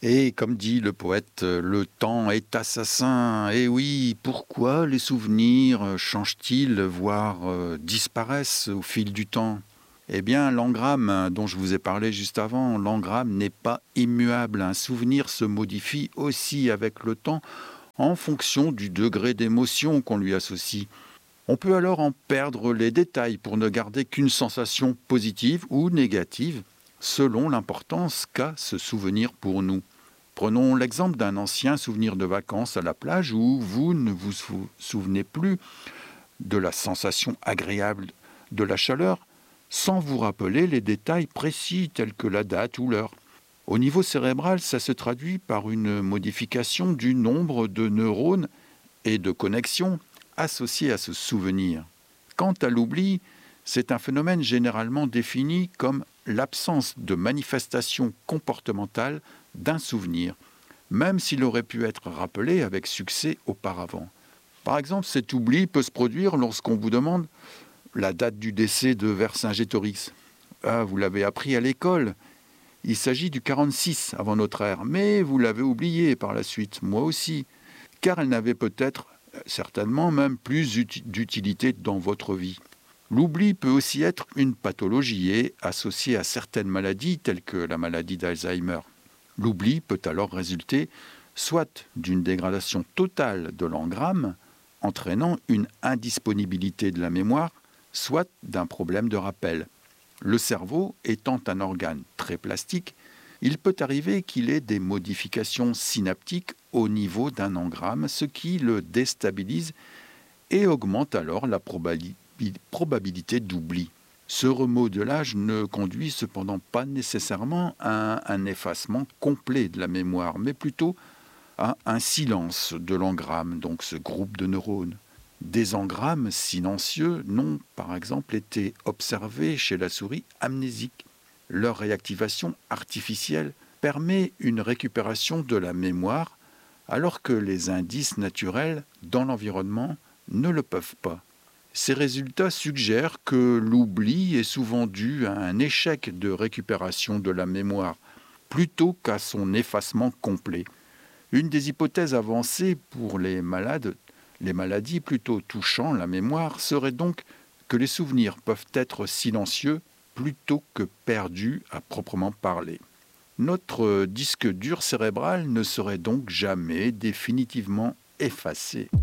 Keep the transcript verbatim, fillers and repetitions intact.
Et comme dit le poète, le temps est assassin. Et oui, pourquoi les souvenirs changent-ils, voire euh, disparaissent au fil du temps? Eh bien, l'engramme dont je vous ai parlé juste avant, l'engramme n'est pas immuable. Un souvenir se modifie aussi avec le temps en fonction du degré d'émotion qu'on lui associe. On peut alors en perdre les détails pour ne garder qu'une sensation positive ou négative, selon l'importance qu'a ce souvenir pour nous. Prenons l'exemple d'un ancien souvenir de vacances à la plage où vous ne vous sou- souvenez plus de la sensation agréable de la chaleur, sans vous rappeler les détails précis tels que la date ou l'heure. Au niveau cérébral, ça se traduit par une modification du nombre de neurones et de connexions associées à ce souvenir. Quant à l'oubli, c'est un phénomène généralement défini comme l'absence de manifestation comportementale d'un souvenir, même s'il aurait pu être rappelé avec succès auparavant. Par exemple, cet oubli peut se produire lorsqu'on vous demande la date du décès de Vercingétorix. Ah, vous l'avez appris à l'école. Il s'agit du quarante-six avant notre ère, mais vous l'avez oublié par la suite, moi aussi, car elle n'avait peut-être, certainement même plus uti- d'utilité dans votre vie. L'oubli peut aussi être une pathologie et associé à certaines maladies telles que la maladie d'Alzheimer. L'oubli peut alors résulter soit d'une dégradation totale de l'engramme, entraînant une indisponibilité de la mémoire, soit d'un problème de rappel. Le cerveau étant un organe très plastique, il peut arriver qu'il ait des modifications synaptiques au niveau d'un engramme, ce qui le déstabilise et augmente alors la probali- probabilité d'oubli. Ce remodelage ne conduit cependant pas nécessairement à un effacement complet de la mémoire, mais plutôt à un silence de l'engramme, donc ce groupe de neurones. Des engrammes silencieux n'ont par exemple été observés chez la souris amnésique. Leur réactivation artificielle permet une récupération de la mémoire alors que les indices naturels dans l'environnement ne le peuvent pas. Ces résultats suggèrent que l'oubli est souvent dû à un échec de récupération de la mémoire plutôt qu'à son effacement complet. Une des hypothèses avancées pour les malades, les maladies plutôt touchant la mémoire, serait donc que les souvenirs peuvent être silencieux plutôt que perdus à proprement parler. Notre disque dur cérébral ne serait donc jamais définitivement effacé.